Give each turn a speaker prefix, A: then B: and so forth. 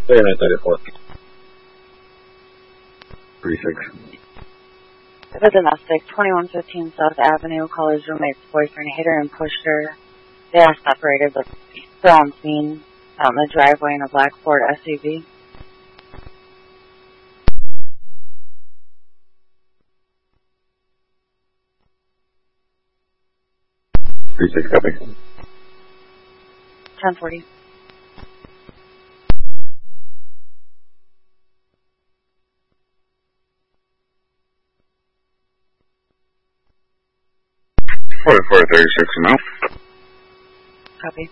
A: 3934. 36.
B: The domestic, 2115 South Avenue, caller's roommate's boyfriend hit her and pushed her. They are separated, but still on scene out in the driveway in a black Ford SUV.
A: 36, copy.
B: 1040.
A: Four 36 now.
B: Copy.